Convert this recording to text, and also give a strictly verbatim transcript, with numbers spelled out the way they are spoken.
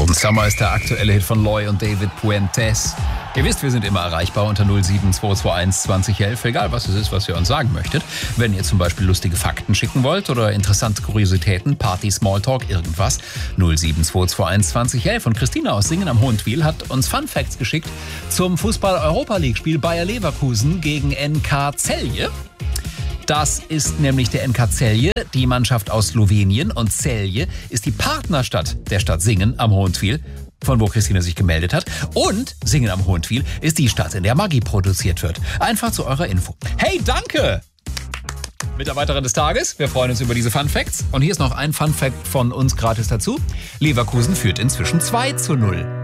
Golden Summer ist der aktuelle Hit von Loy und David Puentes. Ihr wisst, wir sind immer erreichbar unter null sieben zwei zwei eins zwanzig elf, egal was es ist, was ihr uns sagen möchtet. Wenn ihr zum Beispiel lustige Fakten schicken wollt oder interessante Kuriositäten, Party, Smalltalk, irgendwas, null sieben zwei zwei eins zwanzig elf. Und Christina aus Singen am Hohentwiel hat uns Fun Facts geschickt zum Fußball-Europa-League-Spiel Bayer Leverkusen gegen N K Celje. Das ist nämlich der N K Celje, die Mannschaft aus Slowenien. Und Celje ist die Partnerstadt der Stadt Singen am Hohentwiel, von wo Christina sich gemeldet hat. Und Singen am Hohentwiel ist die Stadt, in der Maggi produziert wird. Einfach zu eurer Info. Hey, danke! Mitarbeiterin des Tages, wir freuen uns über diese Fun Facts. Und hier ist noch ein Fun Fact von uns gratis dazu. Leverkusen führt inzwischen zwei zu null.